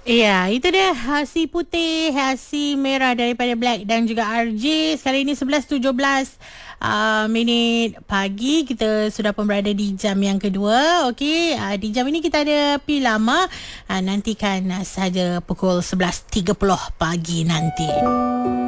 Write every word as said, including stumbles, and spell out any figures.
Ya, itu dia ha, si putih, ha, si merah daripada Black dan juga R J. Sekarang ini sebelas tujuh belas uh, minit pagi. Kita sudah pun berada di jam yang kedua. Okey, uh, di jam ini kita ada P Lama. Uh, nantikan uh, saja pukul sebelas tiga puluh pagi nanti.